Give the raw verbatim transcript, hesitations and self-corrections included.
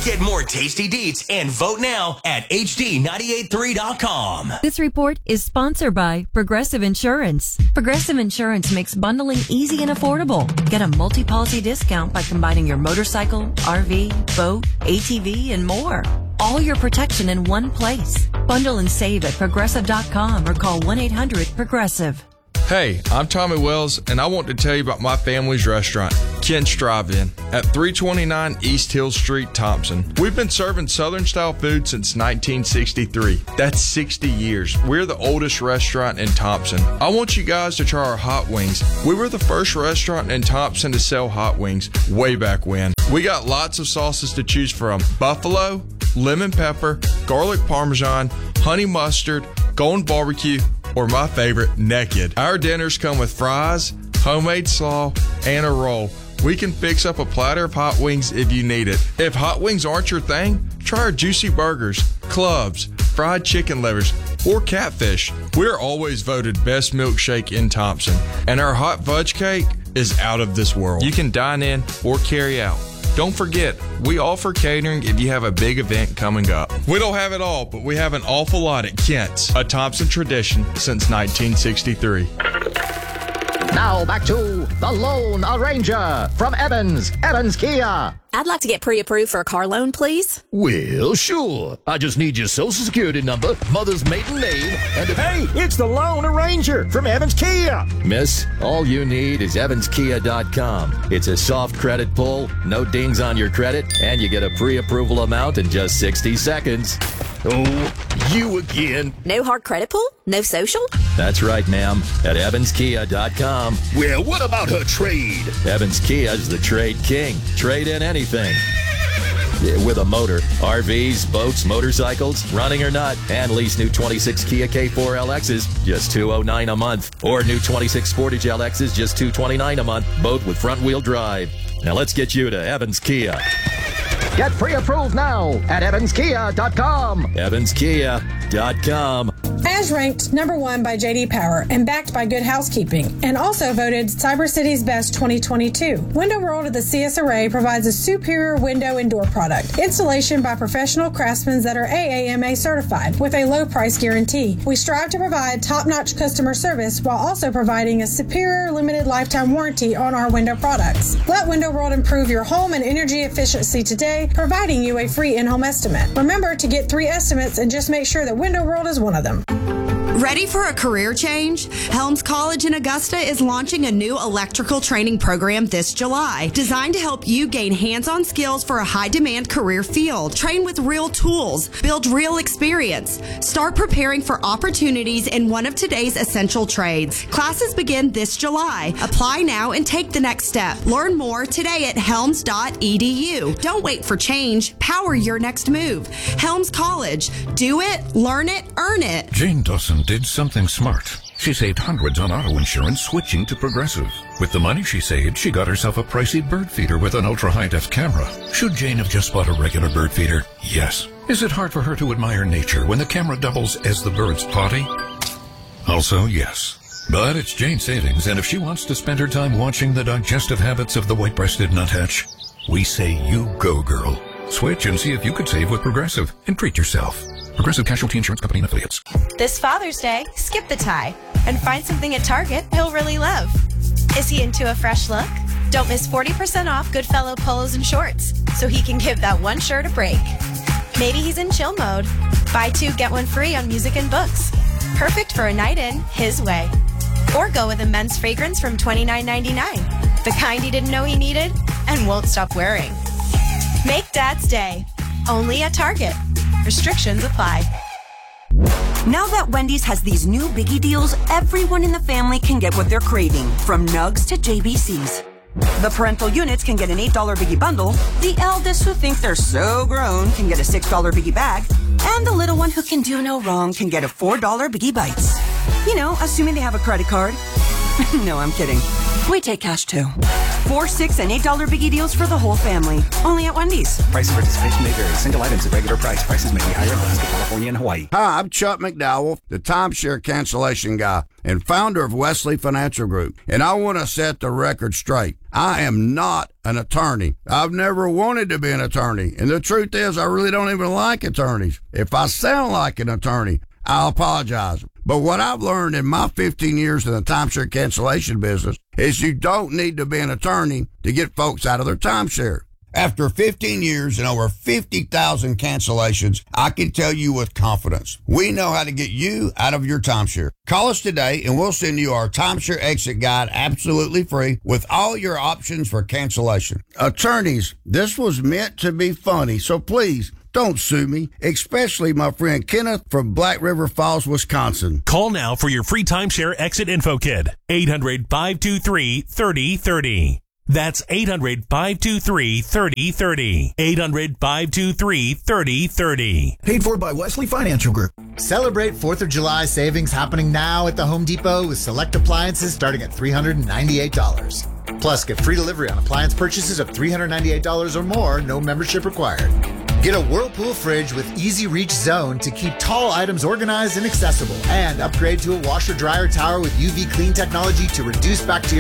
Get more tasty deets and vote now at H D nine eight three dot com. This report is sponsored by Progressive Insurance. Progressive Insurance makes bundling easy and affordable. Get a multi-policy discount by combining your motorcycle, R V, boat, A T V, and more. All your protection in one place. Bundle and save at progressive dot com or call one eight hundred progressive. Hey, I'm Tommy Wells, and I want to tell you about my family's restaurant, Kent's Drive-In, at three twenty-nine East Hill Street, Thompson. We've been serving Southern-style food since nineteen sixty-three. That's sixty years. We're the oldest restaurant in Thompson. I want you guys to try our hot wings. We were the first restaurant in Thompson to sell hot wings way back when. We got lots of sauces to choose from. Buffalo, lemon pepper, garlic parmesan, honey mustard, golden barbecue, or my favorite, naked. Our dinners come with fries, homemade slaw, and a roll. We can fix up a platter of hot wings if you need it. If hot wings aren't your thing, try our juicy burgers, clubs, fried chicken livers, or catfish. We're always voted best milkshake in Thompson, and our hot fudge cake is out of this world. You can dine in or carry out. Don't forget, we offer catering if you have a big event coming up. We don't have it all, but we have an awful lot at Kent's, a Thompson tradition since nineteen sixty-three. Now back to the Lone Ranger from Evans, Evans Kia. I'd like to get pre-approved for a car loan, please. Well, sure. I just need your social security number, mother's maiden name, and a... Hey, it's the Lone Ranger from Evans Kia. Miss, all you need is evans kia dot com. It's a soft credit pull, no dings on your credit, and you get a pre-approval amount in just sixty seconds. Oh, you again. No hard credit pull? No social? That's right, ma'am. At evans kia dot com. Well, what about her trade? Evans Kia's the trade king. Trade in anything. With a motor, R Vs, boats, motorcycles, running or not, and lease new twenty-six Kia K four L Xs, just two hundred nine dollars a month, or new twenty-six Sportage L Xs, just two hundred twenty-nine dollars a month, both with front-wheel drive. Now let's get you to Evans Kia. Get pre-approved now at evans kia dot com. evans kia dot com. As ranked number one by J D Power and backed by Good Housekeeping, and also voted Cyber City's Best twenty twenty-two. Window World of the C S Array provides a superior window and door product. Installation by professional craftsmen that are A A M A certified with a low price guarantee. We strive to provide top-notch customer service while also providing a superior limited lifetime warranty on our window products. Let Window World improve your home and energy efficiency today, providing you a free in-home estimate. Remember to get three estimates and just make sure that Window World is one of them. Ready for a career change? Helms College in Augusta is launching a new electrical training program this July, designed to help you gain hands-on skills for a high-demand career field. Train with real tools, build real experience. Start preparing for opportunities in one of today's essential trades. Classes begin this July. Apply now and take the next step. Learn more today at helms dot e d u. Don't wait for change. Power your next move. Helms College. Do it, learn it, earn it. Jane Dawson did something smart. She saved hundreds on auto insurance switching to Progressive. With the money she saved, she got herself a pricey bird feeder with an ultra-high-def camera. Should Jane have just bought a regular bird feeder? Yes. Is it hard for her to admire nature when the camera doubles as the bird's potty? Also, yes. But it's Jane's savings, and if she wants to spend her time watching the digestive habits of the white-breasted nuthatch, we say you go, girl. Switch and see if you could save with Progressive and treat yourself. Progressive Casualty Insurance Company and Affiliates. This Father's Day, skip the tie and find something at Target he'll really love. Is he into a fresh look? Don't miss forty percent off Goodfellow polos and shorts so he can give that one shirt a break. Maybe he's in chill mode. Buy two, get one free on music and books. Perfect for a night in his way. Or go with a men's fragrance from twenty-nine ninety-nine. The kind he didn't know he needed and won't stop wearing. Make Dad's Day. Only at Target. Restrictions apply. Now that Wendy's has these new biggie deals, everyone in the family can get what they're craving, from nugs to J B Cs. The parental units can get an eight dollar biggie bundle, the eldest who think they're so grown can get a six dollar biggie bag, and the little one who can do no wrong can get a four dollar biggie bites. You know, assuming they have a credit card. No, I'm kidding. We take cash too. Four, six, and eight dollar biggie deals for the whole family. Only at Wendy's. Price and participation may vary. Single items at regular price. Prices may be higher in Alaska, California, and Hawaii. Hi, I'm Chuck McDowell, the timeshare cancellation guy and founder of Wesley Financial Group. And I want to set the record straight. I am not an attorney. I've never wanted to be an attorney. And the truth is, I really don't even like attorneys. If I sound like an attorney, I'll apologize. But what I've learned in my fifteen years in the timeshare cancellation business is you don't need to be an attorney to get folks out of their timeshare. After fifteen years and over fifty thousand cancellations, I can tell you with confidence, we know how to get you out of your timeshare. Call us today and we'll send you our timeshare exit guide absolutely free with all your options for cancellation. Attorneys, this was meant to be funny, so please, don't sue me, especially my friend Kenneth from Black River Falls, Wisconsin. Call now for your free timeshare exit info kit. eight hundred, five two three, three oh three oh. That's eight hundred, five two three, three oh three oh. eight hundred, five two three, three oh three oh. Paid for by Wesley Financial Group. Celebrate fourth of July savings happening now at the Home Depot with select appliances starting at three hundred ninety-eight dollars. Plus, get free delivery on appliance purchases of three hundred ninety-eight dollars or more, no membership required. Get a Whirlpool fridge with Easy Reach Zone to keep tall items organized and accessible. And upgrade to a washer-dryer tower with U V clean technology to reduce bacteria